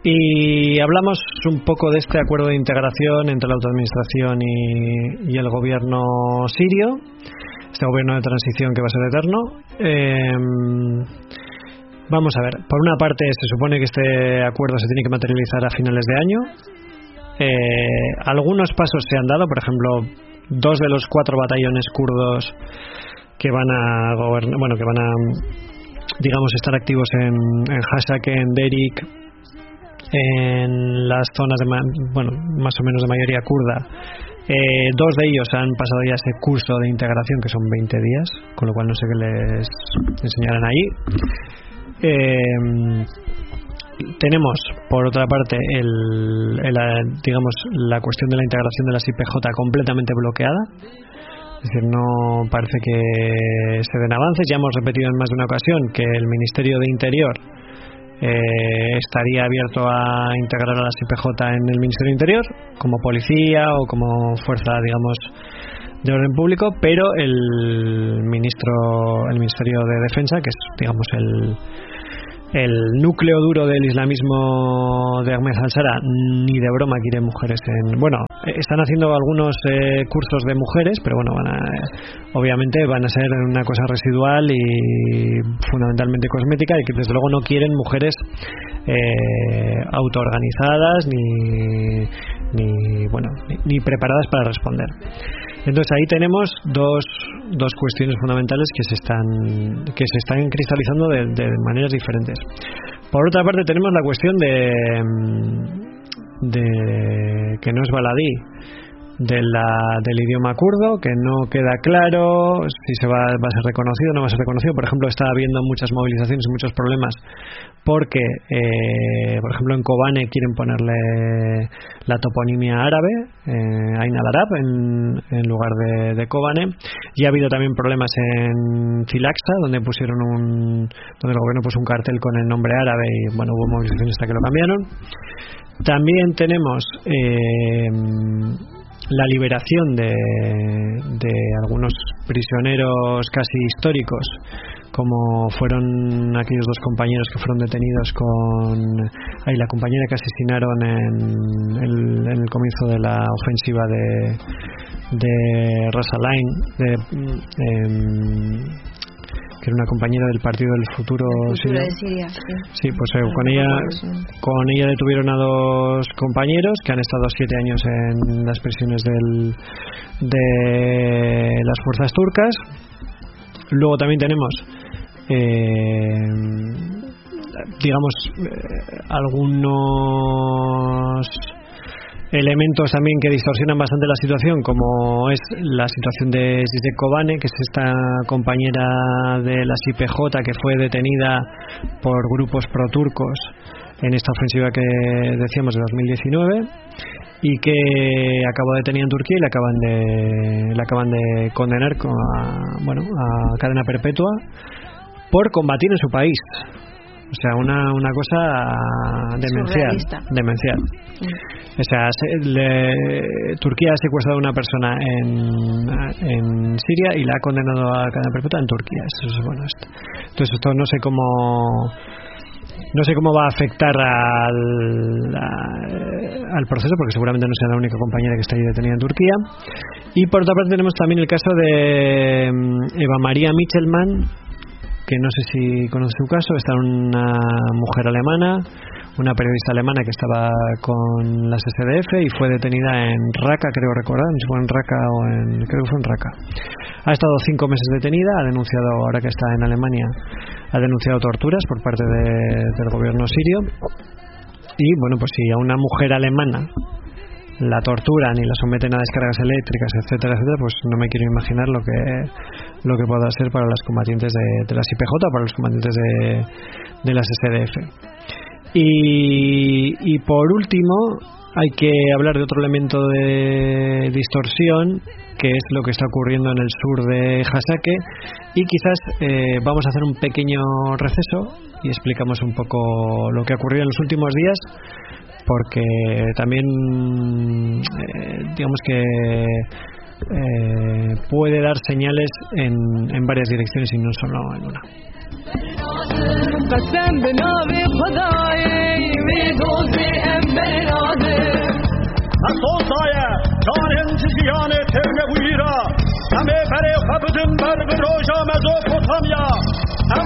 Y hablamos un poco de este acuerdo de integración entre la autoadministración y el gobierno sirio, este gobierno de transición que va a ser eterno. Vamos a ver, por una parte se supone que este acuerdo se tiene que materializar a finales de año. Algunos pasos se han dado, por ejemplo, 2 de los 4 batallones kurdos que van a gobernar, bueno, que van a, digamos, estar activos en Hasakeh, en Derik, en las zonas de, bueno, más o menos de mayoría kurda. 2 de ellos han pasado ya ese curso de integración, que son 20 días, con lo cual no sé qué les enseñarán ahí. Tenemos, por otra parte, digamos, la cuestión de la integración de las IPJ completamente bloqueada. Es decir, no parece que se den avances. Ya hemos repetido en más de una ocasión que el Ministerio de Interior estaría abierto a integrar a las IPJ en el Ministerio de Interior como policía o como fuerza, digamos, de orden público, pero el Ministerio de Defensa, que es, digamos, el núcleo duro del islamismo de Ahmed al-Shara, ni de broma quiere mujeres bueno, están haciendo algunos cursos de mujeres, pero bueno, obviamente van a ser una cosa residual y fundamentalmente cosmética, y que desde luego no quieren mujeres autoorganizadas ni preparadas para responder. Entonces ahí tenemos dos cuestiones fundamentales que se están cristalizando de maneras diferentes. Por otra parte tenemos la cuestión de que no es baladí, del idioma kurdo, que no queda claro si va a ser reconocido o no va a ser reconocido. Por ejemplo, está habiendo muchas movilizaciones y muchos problemas porque, por ejemplo, en Kobane quieren ponerle la toponimia árabe, Ain al-Arab, en lugar de Kobane. Y ha habido también problemas en Filaxa, donde el gobierno puso un cartel con el nombre árabe y bueno, hubo movilizaciones hasta que lo cambiaron. También tenemos la liberación de algunos prisioneros casi históricos, como fueron aquellos 2 compañeros que fueron detenidos la compañera que asesinaron en el comienzo de la ofensiva de Ras al-Ain, que era una compañera del Partido del Futuro sirio. De Siria, sí, pues con ella detuvieron a 2 compañeros que han estado 7 años en las prisiones de las fuerzas turcas. Luego también tenemos algunos elementos también que distorsionan bastante la situación, como es la situación de Zizek Kobane, que es esta compañera de las IPJ que fue detenida por grupos proturcos en esta ofensiva que decíamos de 2019 y que acabó detenida en Turquía y la acaban de condenar a cadena perpetua por combatir en su país. O sea, una cosa demencial. O sea, Turquía ha secuestrado a una persona en Siria y la ha condenado a cadena perpetua en Turquía. Eso es bueno. Entonces esto no sé cómo va a afectar al proceso, porque seguramente no sea la única compañera que está ahí detenida en Turquía. Y por otra parte tenemos también el caso de Eva María Michelman, que no sé si conoce su caso. Está una mujer alemana, una periodista alemana que estaba con las SDF y fue detenida en Raqqa, creo recordar, no sé si fue en Raqqa creo que fue en Raqqa. Ha estado 5 meses detenida, ha denunciado, ahora que está en Alemania, ha denunciado torturas por parte del gobierno sirio. Y bueno, pues si a una mujer alemana la torturan y la someten a descargas eléctricas, etcétera, etcétera, pues no me quiero imaginar lo que pueda ser para las combatientes de las IPJ, para los combatientes de las SDF. Y por último hay que hablar de otro elemento de distorsión, que es lo que está ocurriendo en el sur de Hasakeh, y quizás vamos a hacer un pequeño receso y explicamos un poco lo que ha ocurrido en los últimos días, porque también digamos que puede dar señales en varias direcciones y no solo en una. قسم به نام خدای میدوزی Terneguira, Ame Pareo Papu